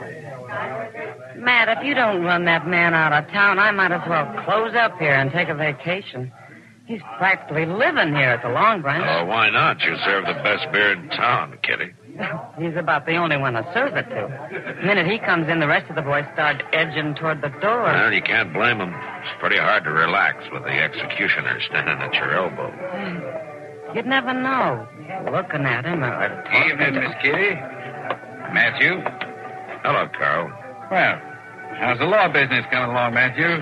Matt, if you don't run that man out of town, I might as well close up here and take a vacation. He's practically living here at the Long Branch. Oh, why not? You serve the best beer in town, Kitty. He's about the only one to serve it to. The minute he comes in, the rest of the boys start edging toward the door. Well, you can't blame him. It's pretty hard to relax with the executioner standing at your elbow. You'd never know. Looking at him or talking Evening, to... Miss Kitty. Matthew. Hello, Carl. Well, how's the law business coming along, Matthew?